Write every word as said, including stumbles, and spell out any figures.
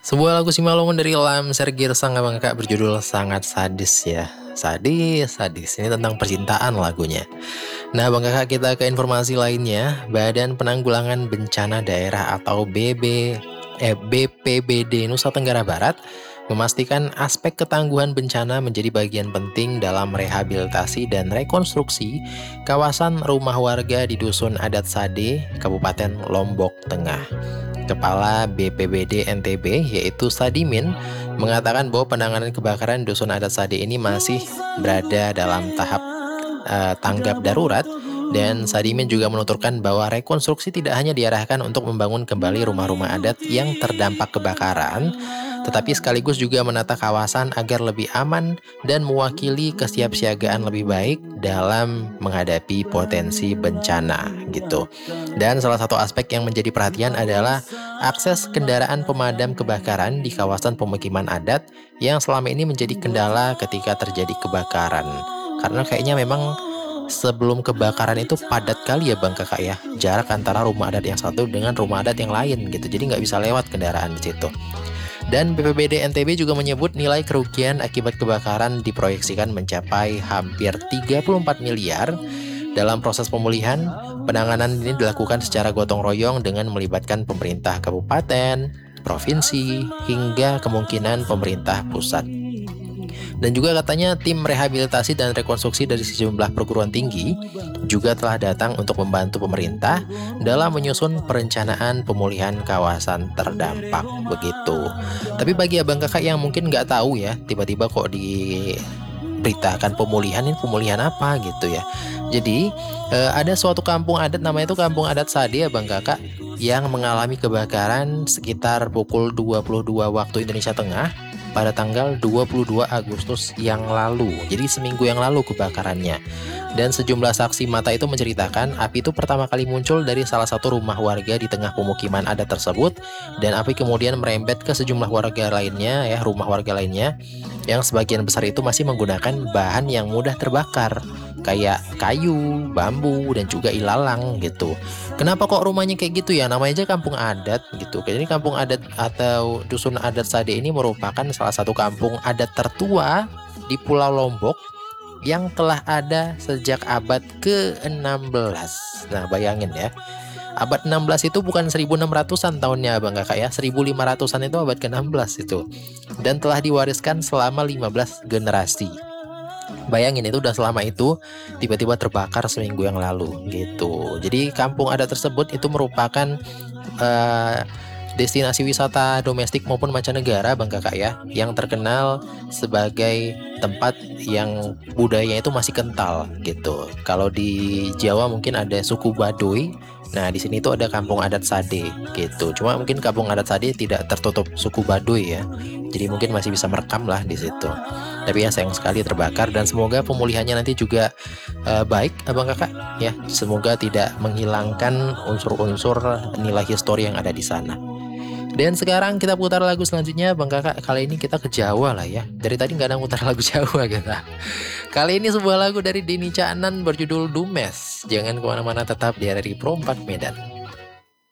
Sebuah lagu Simalungun dari Lamser Girsang Abang Kakak berjudul Sangat Sadis ya. Sadis, sadis. Ini tentang percintaan lagunya. Nah, Bang Kakak, kita ke informasi lainnya. Badan Penanggulangan Bencana Daerah atau B B eh, B P B D Nusa Tenggara Barat memastikan aspek ketangguhan bencana menjadi bagian penting dalam rehabilitasi dan rekonstruksi kawasan rumah warga di Dusun Adat Sade, Kabupaten Lombok Tengah. Kepala B P B D N T B yaitu Sadimin mengatakan bahwa penanganan kebakaran Dusun Adat Sade ini masih berada dalam tahap uh, tanggap darurat, dan Sadimin juga menuturkan bahwa rekonstruksi tidak hanya diarahkan untuk membangun kembali rumah-rumah adat yang terdampak kebakaran, tetapi sekaligus juga menata kawasan agar lebih aman dan mewakili kesiapsiagaan lebih baik dalam menghadapi potensi bencana gitu. Dan salah satu aspek yang menjadi perhatian adalah akses kendaraan pemadam kebakaran di kawasan pemukiman adat yang selama ini menjadi kendala ketika terjadi kebakaran. Karena kayaknya memang sebelum kebakaran itu padat kali ya Bang Kakak ya, jarak antara rumah adat yang satu dengan rumah adat yang lain gitu, jadi nggak bisa lewat kendaraan di situ. Dan B P B D N T B juga menyebut nilai kerugian akibat kebakaran diproyeksikan mencapai hampir tiga puluh empat miliar. Dalam proses pemulihan, penanganan ini dilakukan secara gotong royong dengan melibatkan pemerintah kabupaten, provinsi, hingga kemungkinan pemerintah pusat. Dan juga katanya tim rehabilitasi dan rekonstruksi dari sejumlah perguruan tinggi juga telah datang untuk membantu pemerintah dalam menyusun perencanaan pemulihan kawasan terdampak begitu. Tapi bagi abang kakak yang mungkin nggak tahu ya, tiba-tiba kok diberitakan pemulihan, ini pemulihan apa gitu ya. Jadi eh, ada suatu kampung adat namanya itu Kampung Adat Sade abang kakak, yang mengalami kebakaran sekitar pukul dua puluh dua waktu Indonesia Tengah pada tanggal dua puluh dua Agustus yang lalu. Jadi seminggu yang lalu kebakarannya. Dan sejumlah saksi mata itu menceritakan api itu pertama kali muncul dari salah satu rumah warga di tengah pemukiman adat tersebut, dan api kemudian merembet ke sejumlah warga lainnya ya, rumah warga lainnya yang sebagian besar itu masih menggunakan bahan yang mudah terbakar kayak kayu, bambu, dan juga ilalang gitu. Kenapa kok rumahnya kayak gitu ya? Namanya aja kampung adat gitu. Jadi kampung adat atau Dusun Adat Sade ini merupakan salah satu kampung adat tertua di Pulau Lombok yang telah ada sejak abad ke enam belas. Nah, bayangin ya. Abad enam belas itu bukan seribu enam ratusan tahunnya Abang Kakak ya. seribu lima ratusan itu abad ke enam belas itu. Dan telah diwariskan selama lima belas generasi. Bayangin itu udah selama itu tiba-tiba terbakar seminggu yang lalu gitu. Jadi kampung adat tersebut itu merupakan uh, destinasi wisata domestik maupun mancanegara Bang Kakak ya, yang terkenal sebagai tempat yang budayanya itu masih kental gitu. Kalau di Jawa mungkin ada suku Baduy. Nah, di sini tuh ada Kampung Adat Sade gitu. Cuma mungkin Kampung Adat Sade tidak tertutup suku Baduy ya. Jadi mungkin masih bisa merekam lah di situ. Tapi ya sayang sekali terbakar, dan semoga pemulihannya nanti juga uh, baik Abang Kakak ya. Semoga tidak menghilangkan unsur-unsur nilai histori yang ada di sana. Dan sekarang kita putar lagu selanjutnya Bang Kakak. Kali ini kita ke Jawa lah ya. Dari tadi nggak ada mutar lagu Jawa kita. Kali ini sebuah lagu dari Denny Caknan berjudul Dumes. Jangan kemana-mana, tetap di R R I Pro empat Medan.